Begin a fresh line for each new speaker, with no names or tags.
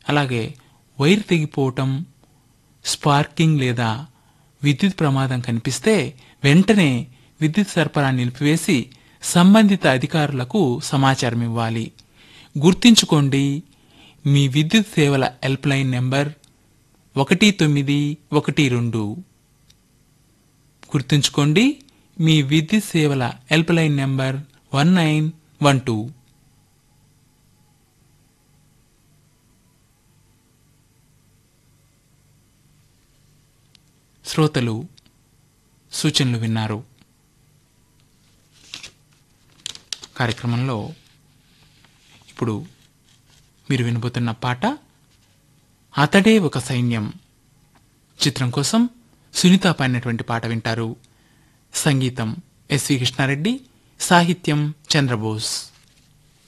అలాగే wire తెగిపోవటం, sparking లేదా విద్యుత్ ప్రమాదం కనిపిస్తే వెంటనే విద్యుత్ సరఫరా నిలిపివేసి సంబంధిత అధికారులకు సమాచారం ఇవ్వాలి. గుర్తుంచుకోండి, మీ విద్యుత్ సేవల హెల్ప్ లైన్ నెంబర్ 1912. గుర్తుంచుకోండి, మీ విద్యుత్ సేవల హెల్ప్ లైన్ నెంబర్ 1912. శ్రోతలు సూచనలు విన్నారు. కార్యక్రమంలో ఇప్పుడు మీరు వినబోతున్న పాట అతడే ఒక సైన్యం చిత్రం కోసం సునీత పాడినటువంటి పాట వింటారు. సంగీతం ఎస్వి కృష్ణారెడ్డి, సాహిత్యం చంద్రబోస్.